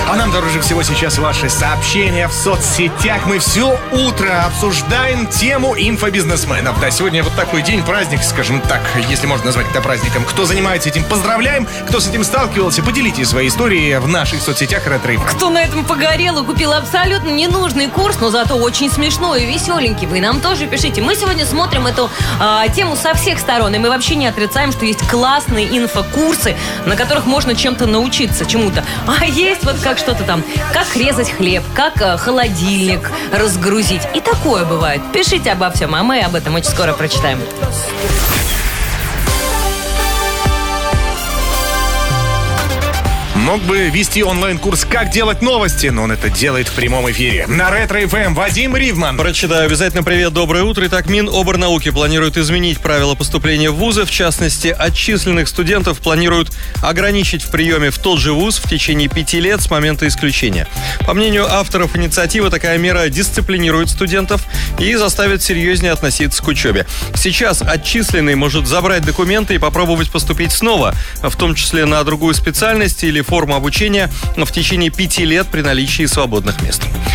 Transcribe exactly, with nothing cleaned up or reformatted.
А нам дороже всего сейчас ваши сообщения в соцсетях. Мы все утро обсуждаем тему инфобизнесменов. Да, сегодня вот такой день, праздник, скажем так, если можно назвать это праздником. Кто занимается этим, поздравляем. Кто с этим сталкивался, поделитесь своей историей в наших соцсетях Ретро-эф эм. Кто на этом погорел и купил абсолютно ненужный курс, но зато очень смешной и веселенький, вы нам тоже пишите. Мы сегодня смотрим эту э, тему со всех сторон, и мы вообще не отрицаем, что есть классные инфокурсы, на которых можно чем-то научиться, чему-то. А есть вот как что-то там, как резать хлеб, как э, холодильник разгрузить. И такое бывает. Пишите обо всем, а мы об этом очень скоро прочитаем. Мог бы вести онлайн-курс «Как делать новости», но он это делает в прямом эфире. На Ретро-эф эм Вадим Ривман. Прочитаю обязательно. Привет, доброе утро. Итак, Миноборнауки планирует изменить правила поступления в вузы. В частности, отчисленных студентов планируют ограничить в приеме в тот же вуз в течение пяти лет с момента исключения. По мнению авторов инициативы, такая мера дисциплинирует студентов и заставит серьезнее относиться к учебе. Сейчас отчисленный может забрать документы и попробовать поступить снова, в том числе на другую специальность или форму обучения в течение пяти лет при наличии свободных мест.